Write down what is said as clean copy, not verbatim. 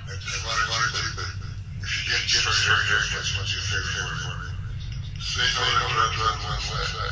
I wanted to, if you get frustrated, what's your favorite word? Say no to one less.